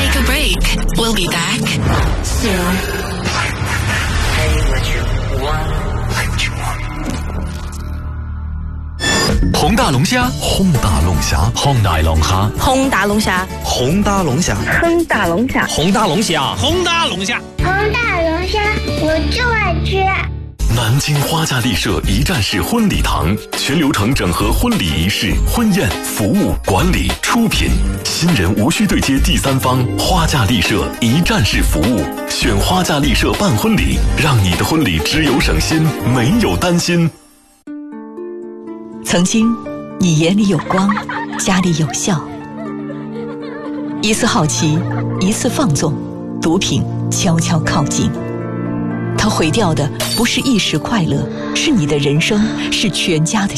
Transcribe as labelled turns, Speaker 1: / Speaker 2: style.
Speaker 1: take a break. We'll be back soon.
Speaker 2: Say what you want.
Speaker 3: 红大龙虾，
Speaker 4: 红大龙虾，
Speaker 3: 红大龙虾，
Speaker 5: 红大龙虾，
Speaker 4: 红大龙虾，
Speaker 5: 红大龙虾，
Speaker 3: 红大龙虾，
Speaker 6: 红大龙虾，
Speaker 7: 红大龙虾，我就爱吃。
Speaker 4: 南京花家丽舍一站式婚礼堂，全流程整合婚礼仪式、婚宴、服务、管理、出品，新人无需对接第三方，花家丽舍一站式服务，选花家丽舍办婚礼，让你的婚礼只有省心，没有担心。
Speaker 8: 曾经，你眼里有光，家里有笑。一次好奇，一次放纵，毒品悄悄靠近。它毁掉的不是一时快乐，是你的人生，是全家的